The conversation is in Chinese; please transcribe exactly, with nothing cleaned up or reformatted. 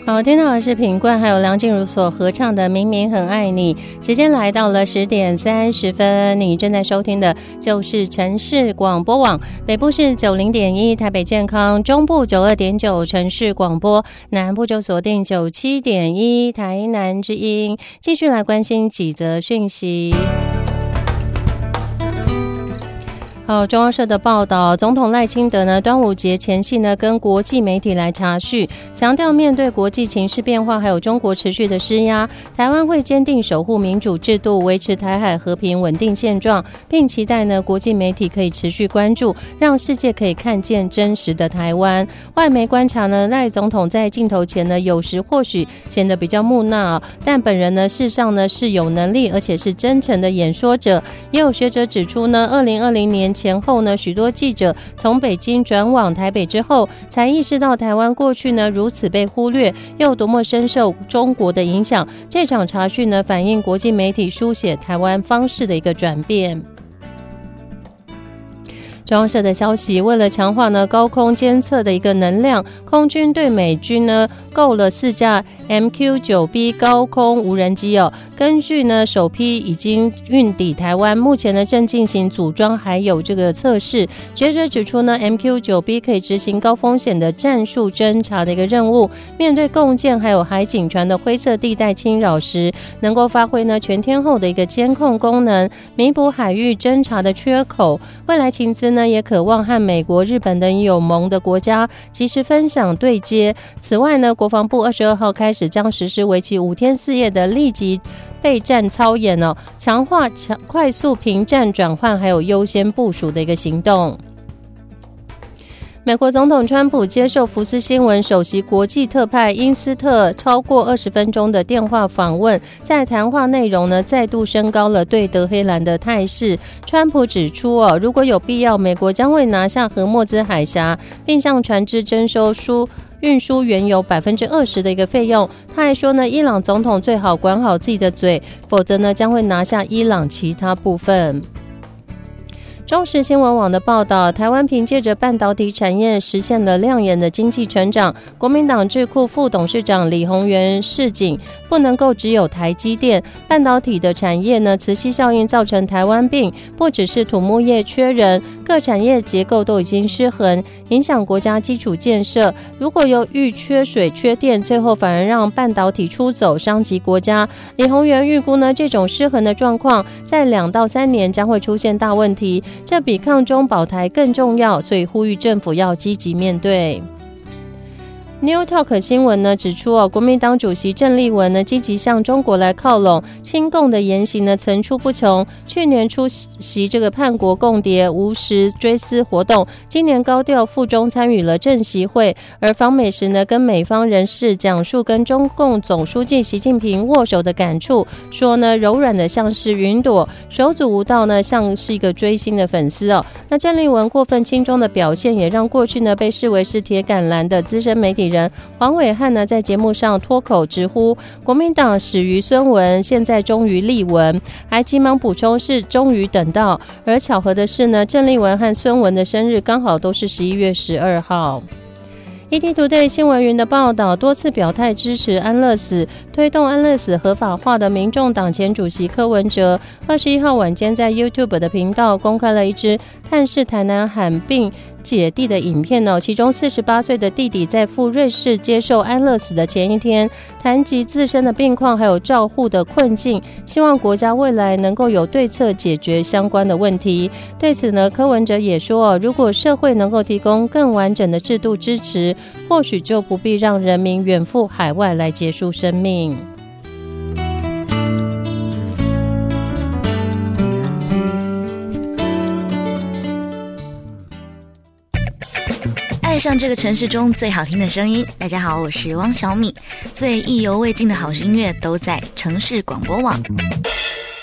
好，听到的是品冠还有梁静茹所合唱的《明明很爱你》。时间来到了十点三十分，你正在收听的就是城市广播网，北部是九零点一台北健康，中部九二点九城市广播，南部就锁定九七点一台南之音。继续来关心几则讯息。好，中央社的报道，总统赖清德呢，端午节前夕呢，跟国际媒体来查叙，强调面对国际情势变化，还有中国持续的施压，台湾会坚定守护民主制度，维持台海和平稳定现状，并期待呢，国际媒体可以持续关注，让世界可以看见真实的台湾。外媒观察呢，赖总统在镜头前呢，有时或许显得比较木讷，但本人呢，事实上呢是有能力，而且是真诚的演说者。也有学者指出呢，二零二零年前后呢，许多记者从北京转往台北之后，才意识到台湾过去呢如此被忽略，又多么深受中国的影响。这场查询呢，反映国际媒体书写台湾方式的一个转变。中央社的消息，为了强化呢高空监测的一个能量，空军对美军呢购了四架 M Q 九 B 高空无人机哦。根据呢首批已经运抵台湾，目前呢正进行组装还有这个测试。学者指出呢 M Q 九 B 可以执行高风险的战术侦察的一个任务，面对共舰还有海警船的灰色地带侵扰时，能够发挥呢全天候的一个监控功能，弥补海域侦察的缺口。未来情资呢也渴望和美国、日本等有盟的国家及时分享对接。此外呢，国防部二十二号开始将实施为期五天四夜的立即备战操演哦，强化强快速平战转换还有优先部署的一个行动。美国总统川普接受福斯新闻首席国际特派因斯特超过二十分钟的电话访问，在谈话内容呢再度升高了对德黑兰的态势。川普指出哦，如果有必要，美国将会拿下荷默兹海峡，并向船只征收输运输原油 百分之二十 的一个费用。他还说呢，伊朗总统最好管好自己的嘴，否则呢将会拿下伊朗其他部分。中时新闻网的报道，台湾凭借着半导体产业实现了亮眼的经济成长。国民党智库副董事长李鸿源示警，不能够只有台积电，半导体的产业呢，磁吸效应造成台湾病，不只是土木业缺人，各产业结构都已经失衡，影响国家基础建设。如果由于缺水缺电，最后反而让半导体出走，伤及国家。李鸿源预估呢，这种失衡的状况在两到三年将会出现大问题。这比抗中保台更重要，所以呼吁政府要积极面对。New Talk 新闻呢指出哦，国民党主席郑丽文呢积极向中国来靠拢，亲共的言行呢层出不穷。去年出席这个叛国共谍无实追思活动，今年高调赴中参与了政协会，而访美时呢跟美方人士讲述跟中共总书记习近平握手的感触，说呢柔软的像是云朵，手足无蹈呢像是一个追星的粉丝哦。那郑丽文过分亲中的表现，也让过去呢被视为是铁杆蓝的资深媒体人黄伟汉呢在节目上脱口直呼国民党始于孙文，现在终于立文，还急忙补充是终于等到。而巧合的是呢，郑丽文和孙文的生日刚好都是十一月十二号。E T Today 新闻云的报道，多次表态支持安乐死，推动安乐死合法化的民众党前主席柯文哲，二十一号晚间在 YouTube 的频道公开了一支探视台南罕病姐弟的影片哦，其中四十八岁的弟弟在赴瑞士接受安乐死的前一天，谈及自身的病况还有照护的困境，希望国家未来能够有对策解决相关的问题。对此呢，柯文哲也说哦，如果社会能够提供更完整的制度支持，或许就不必让人民远赴海外来结束生命。 爱上这个城市中最好听的声音。大家好，我是汪小米，最意犹未尽的好音乐都在城市广播网。